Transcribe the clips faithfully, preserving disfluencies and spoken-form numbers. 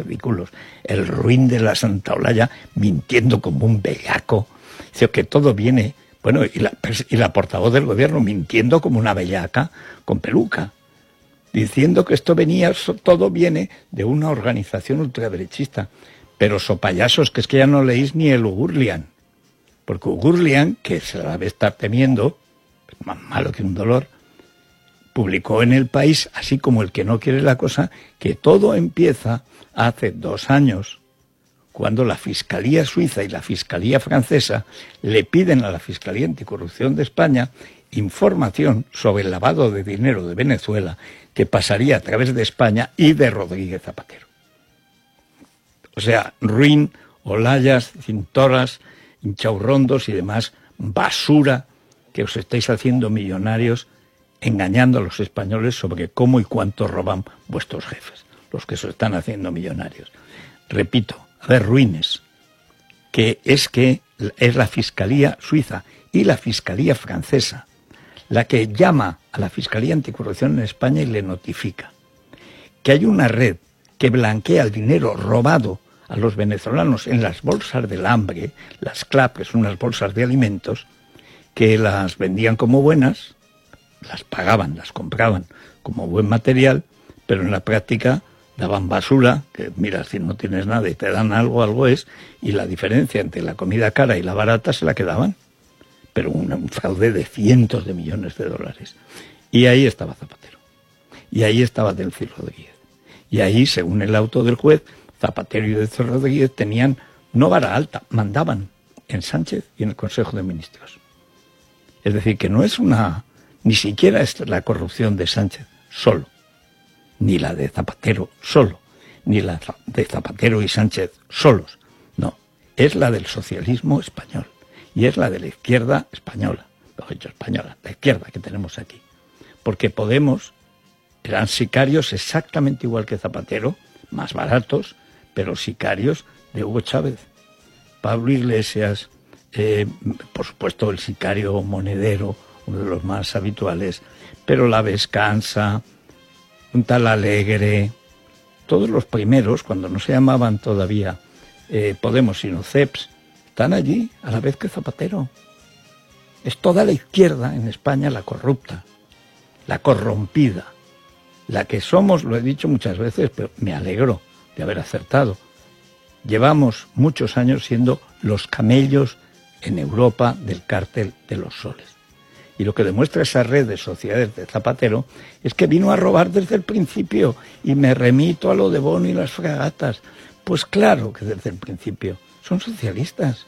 ridículos. El ruin de la Santa Olalla mintiendo como un bellaco. Dice que todo viene... Bueno, y la, y la portavoz del gobierno mintiendo como una bellaca con peluca, diciendo que esto venía, todo viene de una organización ultraderechista. Pero sopayasos, que es que ya no leéis ni el Ugurlian. Porque Ugurlian, que se la debe estar temiendo, más malo que un dolor, publicó en El País, así como el que no quiere la cosa, que todo empieza hace dos años, cuando la Fiscalía Suiza y la Fiscalía Francesa le piden a la Fiscalía Anticorrupción de España información sobre el lavado de dinero de Venezuela que pasaría a través de España y de Rodríguez Zapatero. O sea, ruin, olayas, cintoras, hinchaurrondos y demás basura que os estáis haciendo millonarios engañando a los españoles sobre cómo y cuánto roban vuestros jefes, los que se están haciendo millonarios. Repito, a ver, ruines, que es que es la Fiscalía Suiza y la Fiscalía Francesa la que llama a la Fiscalía Anticorrupción en España y le notifica que hay una red que blanquea el dinero robado a los venezolanos en las bolsas del hambre, las C L A P, que son unas bolsas de alimentos, que las vendían como buenas, las pagaban, las compraban como buen material, pero en la práctica daban basura, que mira, si no tienes nada y te dan algo, algo es, y la diferencia entre la comida cara y la barata se la quedaban, pero un, un fraude de cientos de millones de dólares. Y ahí estaba Zapatero, y ahí estaba Delcy Rodríguez, y ahí, según el auto del juez, Zapatero y Delcy Rodríguez tenían no vara alta, mandaban en Sánchez y en el Consejo de Ministros. Es decir, que no es una, ni siquiera es la corrupción de Sánchez solo, ni la de Zapatero solo, ni la de Zapatero y Sánchez solos. No, es la del socialismo español y es la de la izquierda española, lo he dicho española, la izquierda que tenemos aquí. Porque Podemos eran sicarios exactamente igual que Zapatero, más baratos, pero sicarios de Hugo Chávez. Pablo Iglesias, eh, por supuesto el sicario Monedero, uno de los más habituales, pero la Vescansa, un tal Alegre, todos los primeros, cuando no se llamaban todavía eh, Podemos sino C E P S, están allí a la vez que Zapatero. Es toda la izquierda en España la corrupta, la corrompida, la que somos, lo he dicho muchas veces, pero me alegro de haber acertado. Llevamos muchos años siendo los camellos en Europa del cártel de los soles. Y lo que demuestra esa red de sociedades de Zapatero es que vino a robar desde el principio. Y me remito a lo de Bono y las fragatas. Pues claro que desde el principio son socialistas.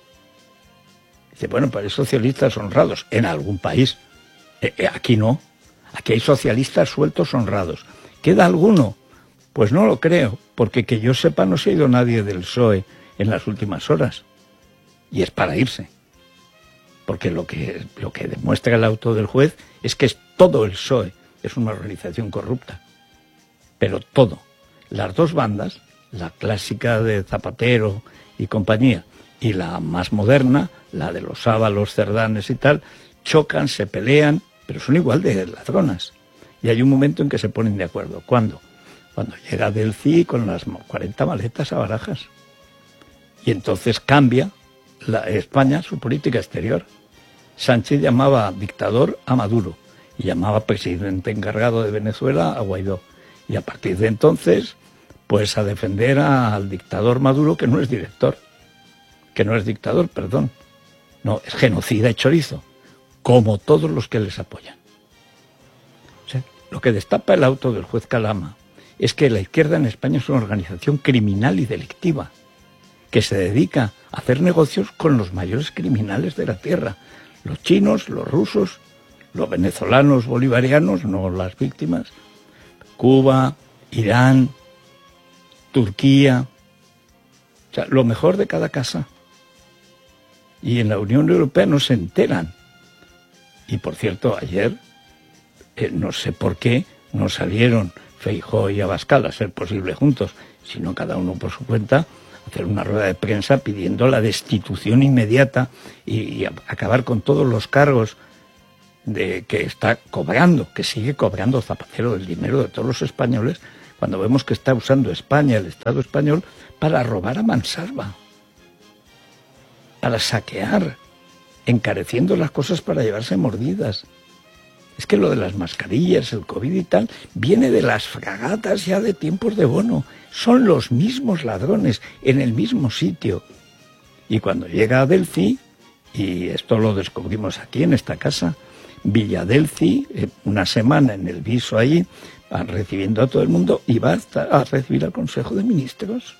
Dice, bueno, pero hay socialistas honrados en algún país. Eh, eh, aquí no. Aquí hay socialistas sueltos honrados. ¿Queda alguno? Pues no lo creo, porque que yo sepa no se ha ido nadie del P S O E en las últimas horas. Y es para irse. Porque lo que, lo que demuestra el auto del juez es que es todo el P S O E, es una organización corrupta. Pero todo. Las dos bandas, la clásica de Zapatero y compañía, y la más moderna, la de los Ábalos, Cerdanes y tal, chocan, se pelean, pero son igual de ladronas. Y hay un momento en que se ponen de acuerdo. ¿Cuándo? Cuando llega Delcy con las cuarenta maletas a Barajas. Y entonces cambia la España su política exterior. Sánchez llamaba dictador a Maduro y llamaba presidente encargado de Venezuela a Guaidó. Y a partir de entonces, pues a defender a, al dictador Maduro, que no es director, que no es dictador, perdón. No, es genocida y chorizo, como todos los que les apoyan. O sea, lo que destapa el auto del juez Calama es que la izquierda en España es una organización criminal y delictiva, que se dedica a hacer negocios con los mayores criminales de la tierra, los chinos, los rusos, los venezolanos bolivarianos, no las víctimas, Cuba, Irán, Turquía, o sea, lo mejor de cada casa. Y en la Unión Europea no se enteran. Y por cierto, ayer, eh, no sé por qué, no salieron Feijóo y Abascal a ser posible juntos, sino cada uno por su cuenta, hacer una rueda de prensa pidiendo la destitución inmediata y, y acabar con todos los cargos de que está cobrando, que sigue cobrando Zapatero del dinero de todos los españoles, cuando vemos que está usando España, el Estado español, para robar a mansalva, para saquear, encareciendo las cosas para llevarse mordidas. Es que lo de las mascarillas, el COVID y tal, viene de las fragatas ya de tiempos de Bono. Son los mismos ladrones en el mismo sitio. Y cuando llega a Delci, y esto lo descubrimos aquí en esta casa, Villadelci, una semana en el viso ahí, recibiendo a todo el mundo, y va a recibir al Consejo de Ministros.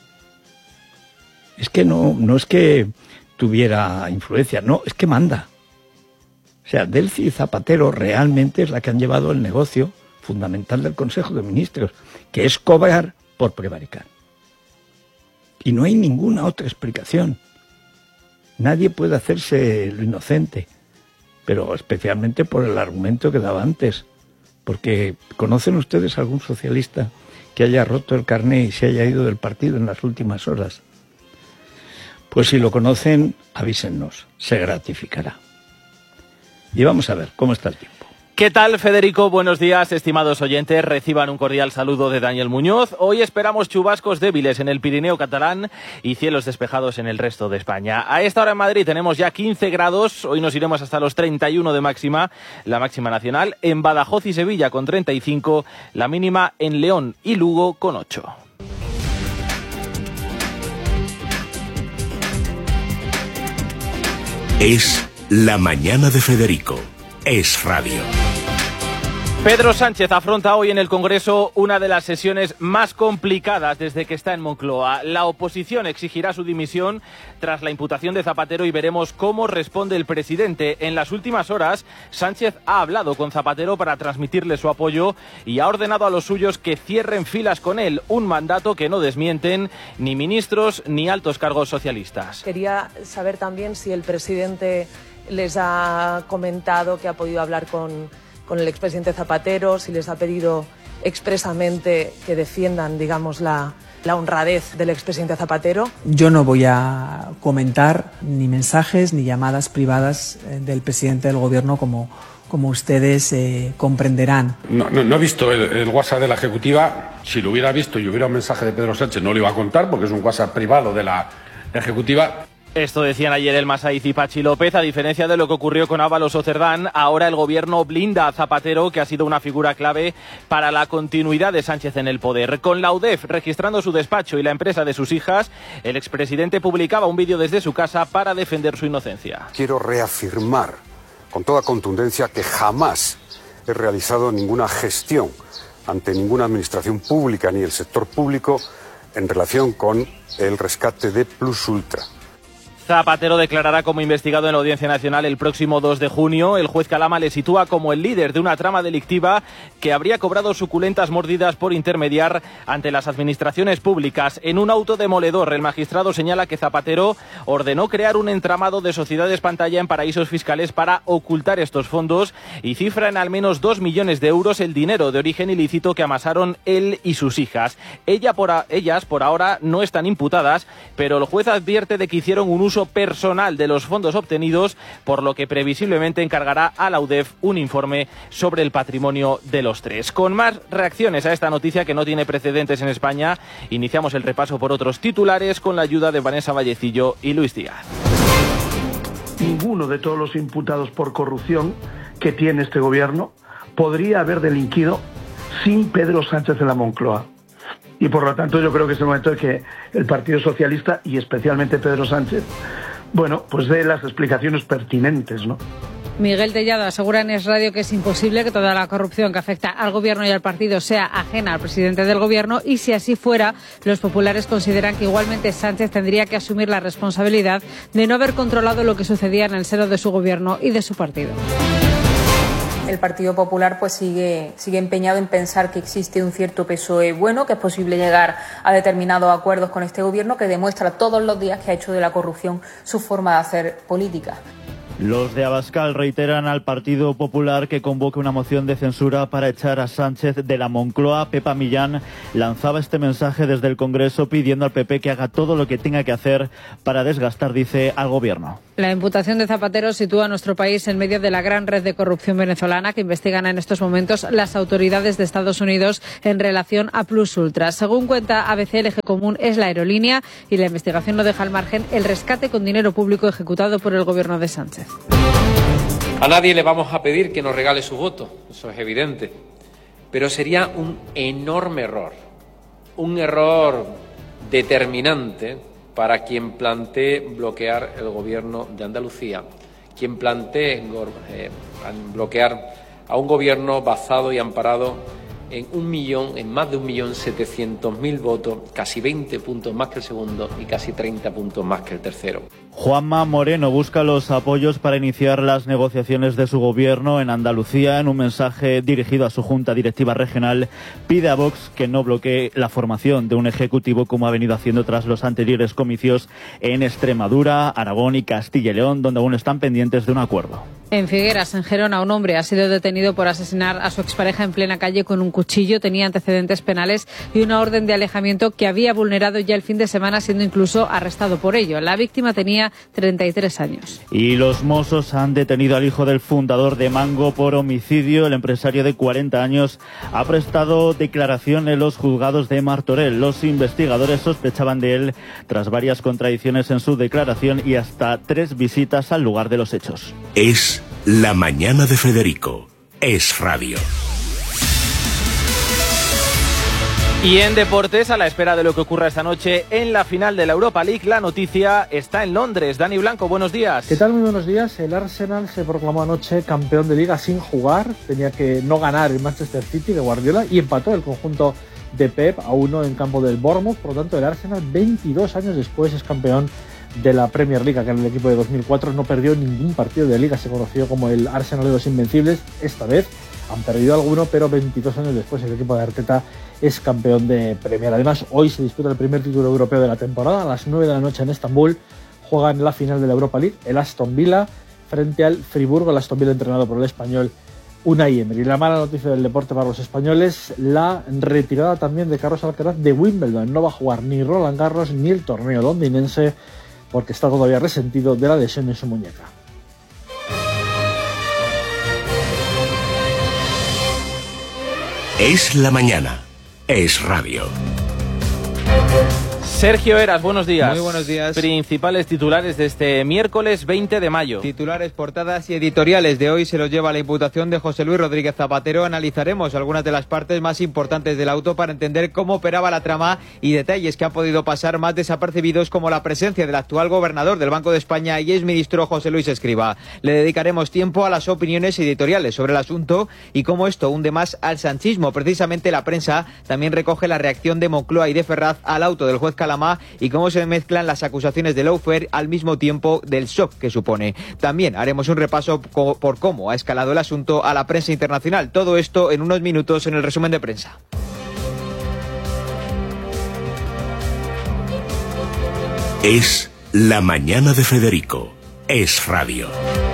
Es que no, no es que tuviera influencia, no, es que manda. O sea, Delci y Zapatero realmente es la que han llevado el negocio fundamental del Consejo de Ministros, que es cobrar por prevaricar. Y no hay ninguna otra explicación. Nadie puede hacerse lo inocente, pero especialmente por el argumento que daba antes. Porque ¿conocen ustedes algún socialista que haya roto el carné y se haya ido del partido en las últimas horas? Pues si lo conocen, avísennos, se gratificará. Y vamos a ver cómo está el tiempo. ¿Qué tal, Federico? Buenos días, estimados oyentes. Reciban un cordial saludo de Daniel Muñoz. Hoy esperamos chubascos débiles en el Pirineo catalán y cielos despejados en el resto de España. A esta hora en Madrid tenemos ya quince grados. Hoy nos iremos hasta los treinta y uno de máxima, la máxima nacional. En Badajoz y Sevilla con treinta y cinco, la mínima en León y Lugo con ocho. Es La Mañana de Federico. Es radio. Pedro Sánchez afronta hoy en el Congreso una de las sesiones más complicadas desde que está en Moncloa. La oposición exigirá su dimisión tras la imputación de Zapatero y veremos cómo responde el presidente. En las últimas horas, Sánchez ha hablado con Zapatero para transmitirle su apoyo y ha ordenado a los suyos que cierren filas con él, un mandato que no desmienten ni ministros ni altos cargos socialistas. Quería saber también si el presidente les ha comentado que ha podido hablar con... con el expresidente Zapatero, si les ha pedido expresamente que defiendan, digamos, la, la honradez del expresidente Zapatero. Yo no voy a comentar ni mensajes ni llamadas privadas del presidente del Gobierno, como, como ustedes eh, comprenderán. No, no, no he visto el, el WhatsApp de la Ejecutiva. Si lo hubiera visto y hubiera un mensaje de Pedro Sánchez, no lo iba a contar porque es un WhatsApp privado de la Ejecutiva. Esto decían ayer el Masaiz y Pachi López. A diferencia de lo que ocurrió con Ábalos o Cerdán, ahora el gobierno blinda a Zapatero, que ha sido una figura clave para la continuidad de Sánchez en el poder. Con la U D E F registrando su despacho y la empresa de sus hijas, el expresidente publicaba un vídeo desde su casa para defender su inocencia. Quiero reafirmar con toda contundencia que jamás he realizado ninguna gestión ante ninguna administración pública ni el sector público en relación con el rescate de Plus Ultra. Zapatero declarará como investigado en la Audiencia Nacional el próximo dos de junio. El juez Calama le sitúa como el líder de una trama delictiva que habría cobrado suculentas mordidas por intermediar ante las administraciones públicas. En un auto demoledor, el magistrado señala que Zapatero ordenó crear un entramado de sociedades pantalla en paraísos fiscales para ocultar estos fondos y cifra en al menos dos millones de euros el dinero de origen ilícito que amasaron él y sus hijas. Ella por a, ellas, por ahora, no están imputadas, pero el juez advierte de que hicieron un uso personal de los fondos obtenidos, por lo que previsiblemente encargará a la U D E F un informe sobre el patrimonio de los tres. Con más reacciones a esta noticia que no tiene precedentes en España, iniciamos el repaso por otros titulares con la ayuda de Vanessa Vallecillo y Luis Díaz. Ninguno de todos los imputados por corrupción que tiene este gobierno podría haber delinquido sin Pedro Sánchez en la Moncloa. Y por lo tanto yo creo que es el momento de que el Partido Socialista y especialmente Pedro Sánchez, bueno, pues dé las explicaciones pertinentes, ¿no? Miguel Tellado asegura en Es Radio que es imposible que toda la corrupción que afecta al gobierno y al partido sea ajena al presidente del gobierno y si así fuera, los populares consideran que igualmente Sánchez tendría que asumir la responsabilidad de no haber controlado lo que sucedía en el seno de su gobierno y de su partido. El Partido Popular pues sigue, sigue empeñado en pensar que existe un cierto P S O E bueno, que es posible llegar a determinados acuerdos con este gobierno que demuestra todos los días que ha hecho de la corrupción su forma de hacer política. Los de Abascal reiteran al Partido Popular que convoque una moción de censura para echar a Sánchez de la Moncloa. Pepa Millán lanzaba este mensaje desde el Congreso pidiendo al P P que haga todo lo que tenga que hacer para desgastar, dice, al Gobierno. La imputación de Zapatero sitúa a nuestro país en medio de la gran red de corrupción venezolana que investigan en estos momentos las autoridades de Estados Unidos en relación a Plus Ultra. Según cuenta A B C, el eje común es la aerolínea y la investigación no deja al margen el rescate con dinero público ejecutado por el Gobierno de Sánchez. A nadie le vamos a pedir que nos regale su voto, eso es evidente, pero sería un enorme error, un error determinante para quien plantee bloquear el Gobierno de Andalucía, quien plantee eh, bloquear a un gobierno basado y amparado en un millón, en más de un millón setecientos mil votos, casi veinte puntos más que el segundo y casi treinta puntos más que el tercero. Juanma Moreno busca los apoyos para iniciar las negociaciones de su gobierno en Andalucía. En un mensaje dirigido a su Junta Directiva Regional, pide a Vox que no bloquee la formación de un ejecutivo como ha venido haciendo tras los anteriores comicios en Extremadura, Aragón y Castilla y León, donde aún están pendientes de un acuerdo. En Figueras, en Gerona, un hombre ha sido detenido por asesinar a su expareja en plena calle con un cuchillo. Tenía antecedentes penales y una orden de alejamiento que había vulnerado ya el fin de semana, siendo incluso arrestado por ello. La víctima tenía treinta y tres años. Y los Mossos han detenido al hijo del fundador de Mango por homicidio. El empresario de cuarenta años ha prestado declaración en los juzgados de Martorell. Los investigadores sospechaban de él tras varias contradicciones en su declaración y hasta tres visitas al lugar de los hechos. Es La Mañana de Federico. Es radio. Y en deportes, a la espera de lo que ocurra esta noche en la final de la Europa League, la noticia está en Londres. Dani Blanco, buenos días. ¿Qué tal? Muy buenos días. El Arsenal se proclamó anoche campeón de Liga sin jugar. Tenía que no ganar el Manchester City de Guardiola y empató el conjunto de Pep a uno en campo del Bournemouth. Por lo tanto, el Arsenal, veintidós años después, es campeón de la Premier League, que en el equipo de dos mil cuatro no perdió ningún partido de Liga. Se conoció como el Arsenal de los Invencibles. Esta vez han perdido alguno, pero veintidós años después el equipo de Arteta es campeón de Premier. Además, hoy se disputa el primer título europeo de la temporada. A las nueve de la noche en Estambul juegan la final de la Europa League el Aston Villa frente al Friburgo. El Aston Villa entrenado por el español Unai Emery. La mala noticia del deporte para los españoles, la retirada también de Carlos Alcaraz de Wimbledon. No va a jugar ni Roland Garros ni el torneo londinense porque está todavía resentido de la lesión en su muñeca. Es la mañana. Es radio. Sergio Eras, buenos días. Muy buenos días. Principales titulares de este miércoles veinte de mayo. Titulares, portadas y editoriales de hoy se los lleva la imputación de José Luis Rodríguez Zapatero. Analizaremos algunas de las partes más importantes del auto para entender cómo operaba la trama y detalles que han podido pasar más desapercibidos, como la presencia del actual gobernador del Banco de España y exministro José Luis Escrivá. Le dedicaremos tiempo a las opiniones editoriales sobre el asunto y cómo esto hunde más al sanchismo. Precisamente la prensa también recoge la reacción de Moncloa y de Ferraz al auto del juez Calamá y cómo se mezclan las acusaciones de lawfare al mismo tiempo del shock que supone. También haremos un repaso por cómo ha escalado el asunto a la prensa internacional. Todo esto en unos minutos en el resumen de prensa. Es La Mañana de Federico. Es radio.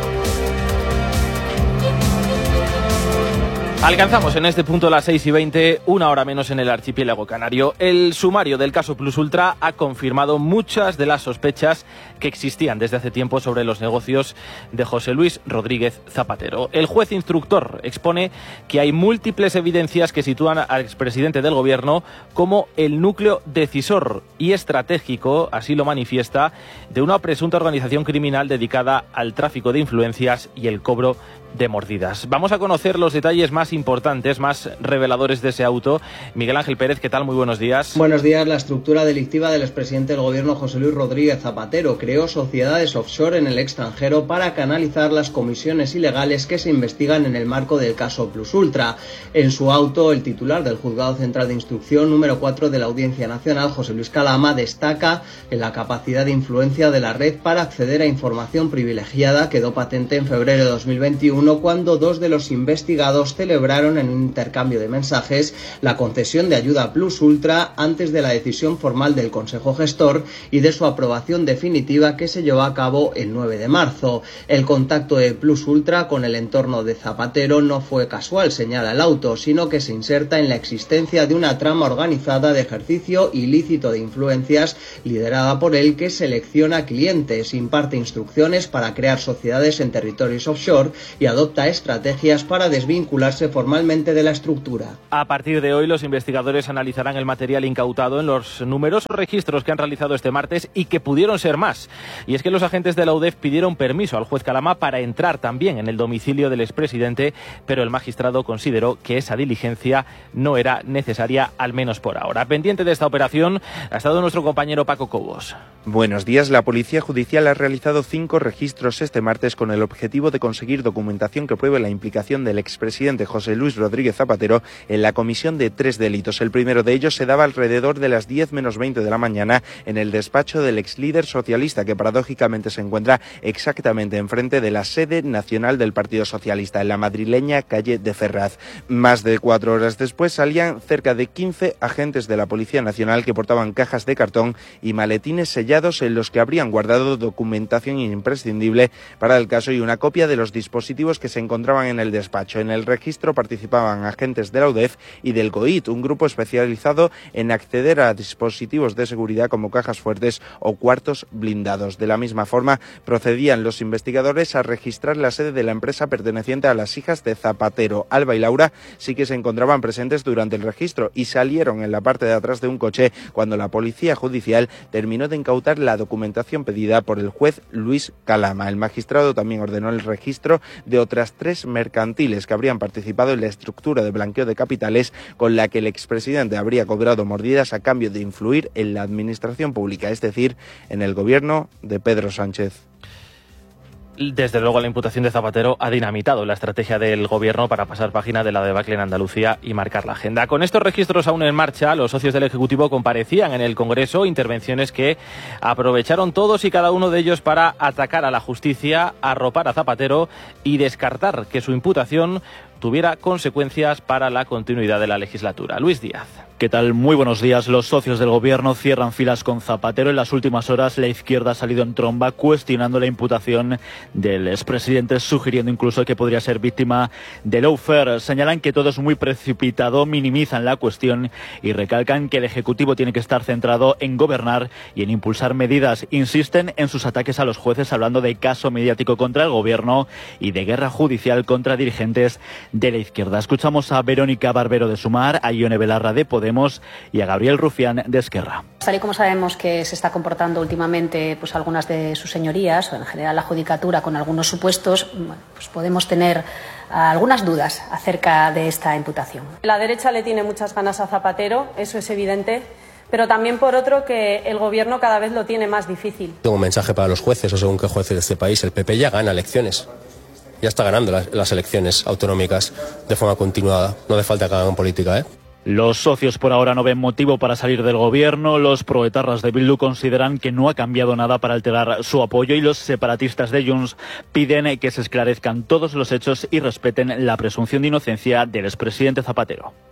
Alcanzamos en este punto las seis y veinte, una hora menos en el archipiélago canario. El sumario del caso Plus Ultra ha confirmado muchas de las sospechas que existían desde hace tiempo sobre los negocios de José Luis Rodríguez Zapatero. El juez instructor expone que hay múltiples evidencias que sitúan al expresidente del gobierno como el núcleo decisor y estratégico, así lo manifiesta, de una presunta organización criminal dedicada al tráfico de influencias y el cobro de mordidas. Vamos a conocer los detalles más importantes, más reveladores de ese auto. Miguel Ángel Pérez, ¿qué tal? Muy buenos días. Buenos días. La estructura delictiva del expresidente del gobierno José Luis Rodríguez Zapatero creó sociedades offshore en el extranjero para canalizar las comisiones ilegales que se investigan en el marco del caso Plus Ultra. En su auto, el titular del Juzgado Central de Instrucción número cuatro de la Audiencia Nacional, José Luis Calama, destaca en la capacidad de influencia de la red para acceder a información privilegiada. Quedó patente en febrero de dos mil veintiuno uno cuando dos de los investigados celebraron en un intercambio de mensajes la concesión de ayuda Plus Ultra antes de la decisión formal del Consejo Gestor y de su aprobación definitiva que se llevó a cabo el nueve de marzo. El contacto de Plus Ultra con el entorno de Zapatero no fue casual, señala el auto, sino que se inserta en la existencia de una trama organizada de ejercicio ilícito de influencias liderada por él que selecciona clientes, imparte instrucciones para crear sociedades en territorios offshore y adopta estrategias para desvincularse formalmente de la estructura. A partir de hoy, los investigadores analizarán el material incautado en los numerosos registros que han realizado este martes y que pudieron ser más. Y es que los agentes de la U D E F pidieron permiso al juez Calama para entrar también en el domicilio del expresidente, pero el magistrado consideró que esa diligencia no era necesaria, al menos por ahora. Pendiente de esta operación ha estado nuestro compañero Paco Cobos. Buenos días. La Policía Judicial ha realizado cinco registros este martes con el objetivo de conseguir documentación que pruebe la implicación del expresidente José Luis Rodríguez Zapatero en la comisión de tres delitos. El primero de ellos se daba alrededor de las diez menos veinte de la mañana en el despacho del ex líder socialista, que paradójicamente se encuentra exactamente enfrente de la sede nacional del Partido Socialista, en la madrileña calle de Ferraz. Más de cuatro horas después salían cerca de quince agentes de la Policía Nacional que portaban cajas de cartón y maletines sellados en los que habrían guardado documentación imprescindible para el caso y una copia de los dispositivos que se encontraban en el despacho. En el registro participaban agentes de la U D E F y del COIT, un grupo especializado en acceder a dispositivos de seguridad como cajas fuertes o cuartos blindados. De la misma forma, procedían los investigadores a registrar la sede de la empresa perteneciente a las hijas de Zapatero. Alba y Laura sí que se encontraban presentes durante el registro y salieron en la parte de atrás de un coche cuando la Policía Judicial terminó de incautar la documentación pedida por el juez Luis Calama. El magistrado también ordenó el registro de otras tres mercantiles que habrían participado en la estructura de blanqueo de capitales con la que el expresidente habría cobrado mordidas a cambio de influir en la administración pública, es decir, en el gobierno de Pedro Sánchez. Desde luego, la imputación de Zapatero ha dinamitado la estrategia del gobierno para pasar página de la debacle en Andalucía y marcar la agenda. Con estos registros aún en marcha, los socios del Ejecutivo comparecían en el Congreso, intervenciones que aprovecharon todos y cada uno de ellos para atacar a la justicia, arropar a Zapatero y descartar que su imputación tuviera consecuencias para la continuidad de la legislatura. Luis Díaz. ¿Qué tal? Muy buenos días. Los socios del gobierno cierran filas con Zapatero. En las últimas horas la izquierda ha salido en tromba cuestionando la imputación del expresidente, sugiriendo incluso que podría ser víctima de lawfare. Señalan que todo es muy precipitado, minimizan la cuestión y recalcan que el Ejecutivo tiene que estar centrado en gobernar y en impulsar medidas. Insisten en sus ataques a los jueces, hablando de caso mediático contra el gobierno y de guerra judicial contra dirigentes de la izquierda. Escuchamos a Verónica Barbero de Sumar, a Ione Belarra de Podemos y a Gabriel Rufián de Esquerra. Tal y como sabemos que se está comportando últimamente pues algunas de sus señorías, o en general la judicatura, con algunos supuestos, pues podemos tener algunas dudas acerca de esta imputación. La derecha le tiene muchas ganas a Zapatero, eso es evidente, pero también por otro que el gobierno cada vez lo tiene más difícil. Tengo un mensaje para los jueces, o según qué jueces de este país. El P P ya gana elecciones. Ya está ganando las, las elecciones autonómicas de forma continuada. No hace falta que hagan política, ¿eh? Los socios por ahora no ven motivo para salir del gobierno. Los proetarras de Bildu consideran que no ha cambiado nada para alterar su apoyo y los separatistas de Junts piden que se esclarezcan todos los hechos y respeten la presunción de inocencia del expresidente Zapatero.